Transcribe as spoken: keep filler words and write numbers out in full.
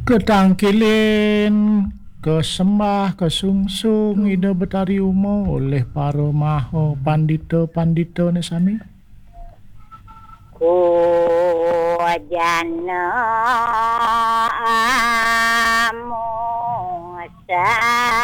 Ketangkilin, kesembah, kesungsung, ida betari umo oleh para maha pandita-pandita ni sami. Ko jana